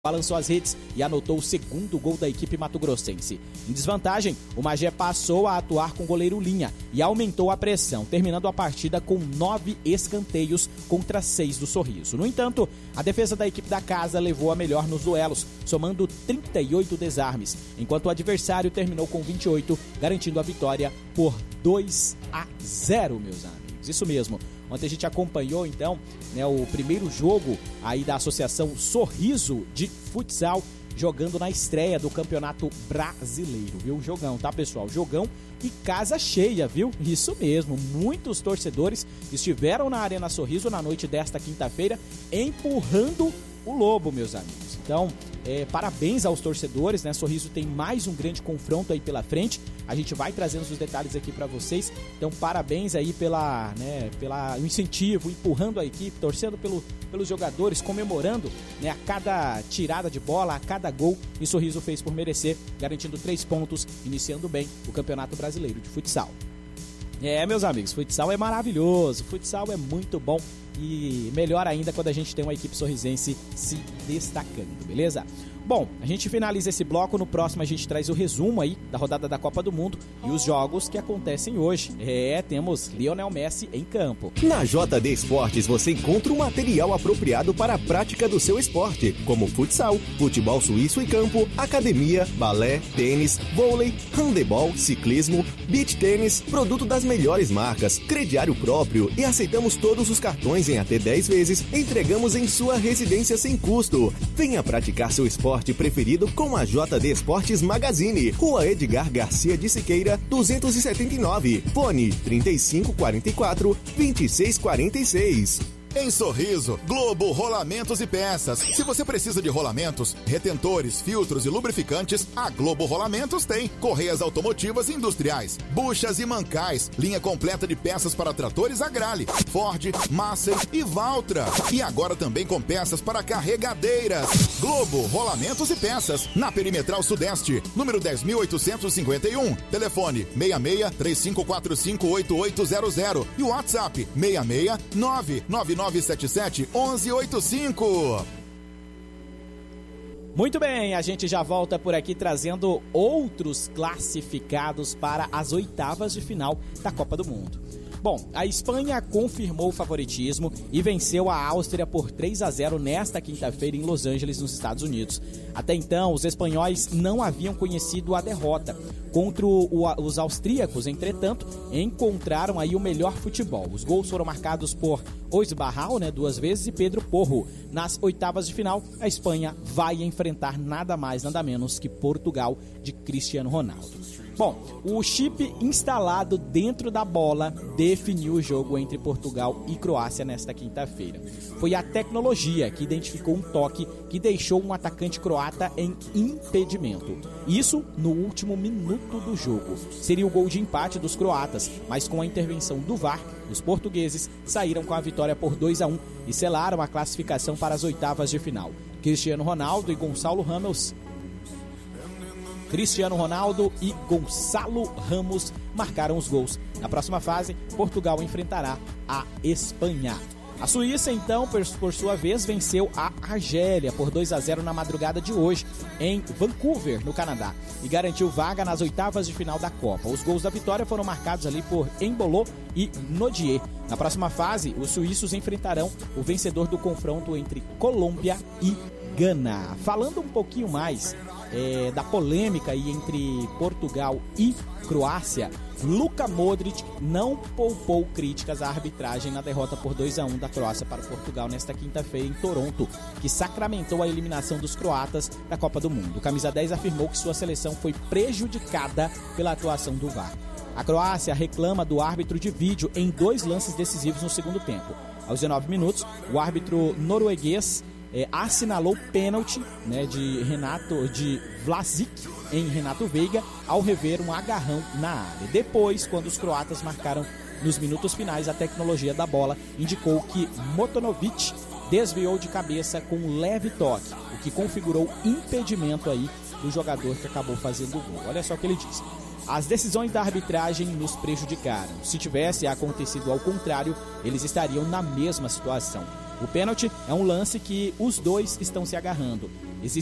balançou as redes e anotou o segundo gol da equipe mato-grossense. Em desvantagem, o Magé passou a atuar com o goleiro Linha e aumentou a pressão, terminando a partida com 9 escanteios contra 6 do Sorriso. No entanto, a defesa da equipe da casa levou a melhor nos duelos, somando 38 desarmes, enquanto o adversário terminou com 28, garantindo a vitória por 2-0, meus amigos. Isso mesmo. Ontem a gente acompanhou, então, o primeiro jogo aí da Associação Sorriso de Futsal, jogando na estreia do Campeonato Brasileiro, viu? Jogão, tá, pessoal? Jogão e casa cheia, viu? Isso mesmo, muitos torcedores estiveram na Arena Sorriso na noite desta quinta-feira, empurrando o Lobo, meus amigos. Então, parabéns aos torcedores, né? Sorriso tem mais um grande confronto aí pela frente. A gente vai trazendo os detalhes aqui para vocês. Então, parabéns aí pela incentivo, empurrando a equipe, torcendo pelos jogadores, comemorando, né, a cada tirada de bola, a cada gol. E Sorriso fez por merecer, garantindo 3 pontos, iniciando bem o Campeonato Brasileiro de Futsal. Meus amigos, futsal é maravilhoso, futsal é muito bom e melhor ainda quando a gente tem uma equipe sorrisense se destacando, beleza? Bom, a gente finaliza esse bloco, no próximo a gente traz o resumo aí da rodada da Copa do Mundo e os jogos que acontecem hoje. Temos Lionel Messi em campo. Na JD Esportes você encontra um material apropriado para a prática do seu esporte, como futsal, futebol suíço em campo, academia, balé, tênis, vôlei, handebol, ciclismo, beach tênis, produto das melhores marcas, crediário próprio e aceitamos todos os cartões em até 10 vezes, entregamos em sua residência sem custo. Venha praticar seu esporte preferido com a JD Esportes Magazine, Rua Edgar Garcia de Siqueira, 279, fone 3544-2646. Em Sorriso, Globo Rolamentos e Peças. Se você precisa de rolamentos, retentores, filtros e lubrificantes, a Globo Rolamentos tem. Correias automotivas e industriais, buchas e mancais, linha completa de peças para tratores Agrale, Ford, Massey e Valtra. E agora também com peças para carregadeiras. Globo Rolamentos e Peças, na Perimetral Sudeste, número 10.851. Telefone 66-3545-8800 e o WhatsApp 6699977-1185. Muito bem, a gente já volta por aqui trazendo outros classificados para as oitavas de final da Copa do Mundo. Bom, a Espanha confirmou o favoritismo e venceu a Áustria por 3-0 nesta quinta-feira em Los Angeles, nos Estados Unidos. Até então, os espanhóis não haviam conhecido a derrota. Contra os austríacos, entretanto, encontraram aí o melhor futebol. Os gols foram marcados por Oisbarral, 2 vezes, e Pedro Porro. Nas oitavas de final, a Espanha vai enfrentar nada mais, nada menos que Portugal de Cristiano Ronaldo. Bom, o chip instalado dentro da bola definiu o jogo entre Portugal e Croácia nesta quinta-feira. Foi a tecnologia que identificou um toque que deixou um atacante croata em impedimento. Isso no último minuto do jogo. Seria o gol de empate dos croatas, mas com a intervenção do VAR, os portugueses saíram com a vitória por 2-1 e selaram a classificação para as oitavas de final. Cristiano Ronaldo e Gonçalo Ramos marcaram os gols. Na próxima fase, Portugal enfrentará a Espanha. A Suíça, então, por sua vez, venceu a Argélia por 2-0 na madrugada de hoje, em Vancouver, no Canadá, e garantiu vaga nas oitavas de final da Copa. Os gols da vitória foram marcados ali por Embolo e Nodier. Na próxima fase, os suíços enfrentarão o vencedor do confronto entre Colômbia e Gana. Falando um pouquinho mais da polêmica aí entre Portugal e Croácia, Luka Modric não poupou críticas à arbitragem na derrota por 2-1 da Croácia para Portugal nesta quinta-feira em Toronto, que sacramentou a eliminação dos croatas da Copa do Mundo. O camisa 10 afirmou que sua seleção foi prejudicada pela atuação do VAR. A Croácia reclama do árbitro de vídeo em 2 lances decisivos no segundo tempo. Aos 19 minutos, o árbitro norueguês assinalou pênalti de Vlasic em Renato Veiga ao rever um agarrão na área. Depois, quando os croatas marcaram nos minutos finais, a tecnologia da bola indicou que Motonovic desviou de cabeça com um leve toque, o que configurou impedimento aí do jogador que acabou fazendo o gol. Olha só o que ele disse: as decisões da arbitragem nos prejudicaram. Se tivesse acontecido ao contrário, eles estariam na mesma situação. O pênalti é um lance que os dois estão se agarrando.